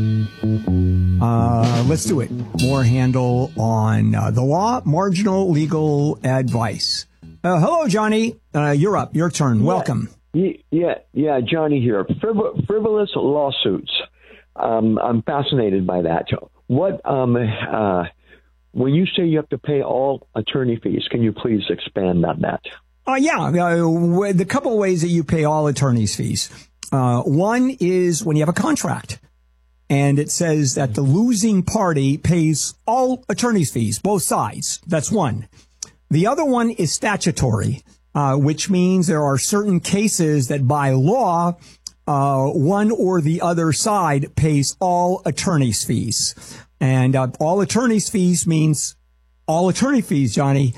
Let's do it. More handle on the law, marginal legal advice. Hello, Johnny. You're up. Your turn. Welcome. Yeah, Johnny here. Frivolous lawsuits. I'm fascinated by that. What when you say you have to pay all attorney fees, can you please expand on that? The couple of ways that you pay all attorney's fees. One is when you have a contract and it says that the losing party pays all attorney's fees, both sides. That's one. The other one is statutory, which means there are certain cases that by law, one or the other side pays all attorney's fees. And all attorney's fees means all attorney fees, Johnny.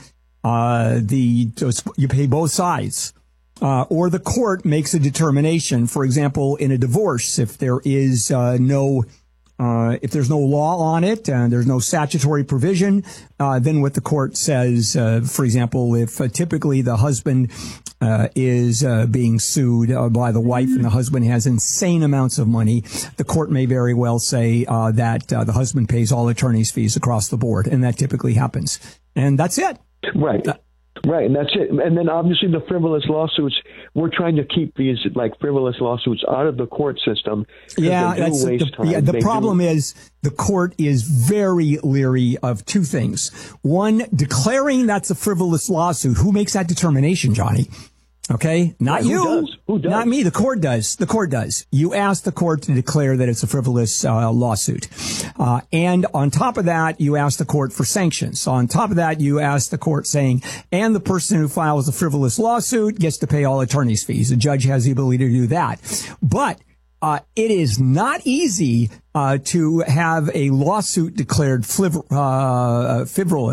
You pay both sides. Or the court makes a determination. For example, in a divorce, if there is if there's no law on it and there's no statutory provision, then what the court says, for example, if typically the husband is being sued by the wife and the husband has insane amounts of money, the court may very well say that the husband pays all attorney's fees across the board, and that typically happens. And that's it. Right. Right, and that's it. And then obviously the frivolous lawsuits, we're trying to keep these like frivolous lawsuits out of the court system. Yeah, the problem is the court is very leery of two things. One, declaring that's a frivolous lawsuit. Who makes that determination, Johnny? Okay, not you. Who does? Not me. The court does. The court does. You ask the court to declare that it's a frivolous lawsuit. And on top of that, you ask the court for sanctions. On top of that, you ask the court saying, and the person who files a frivolous lawsuit gets to pay all attorney's fees. The judge has the ability to do that. But it is not easy to have a lawsuit declared frivolous. I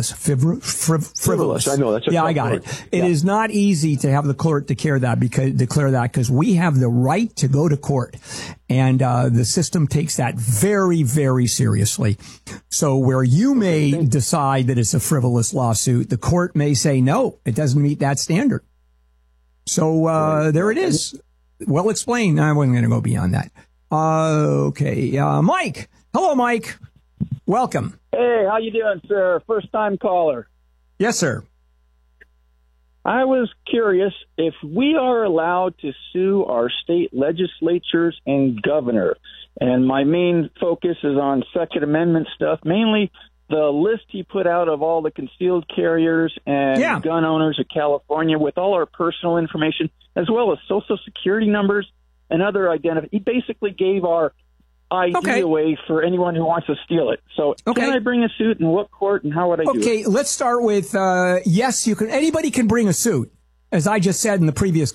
know that's I got it. It is not easy to have the court declare that because we have the right to go to court, and the system takes that very, very seriously. So where you may decide that it's a frivolous lawsuit, the court may say no, it doesn't meet that standard. So there it is. Well explained. I wasn't going to go beyond that. Okay. Mike. Hello, Mike. Welcome. Hey, how you doing, sir? First-time caller. Yes, sir. I was curious if we are allowed to sue our state legislatures and governor. And my main focus is on Second Amendment stuff, mainly the list he put out of all the concealed carriers and gun owners of California with all our personal information, as well as Social Security numbers and other identifiers. He basically gave our ID away for anyone who wants to steal it. So can I bring a suit, and what court, and how would I do it? Okay, let's start with, yes, you can. Anybody can bring a suit. As I just said in the previous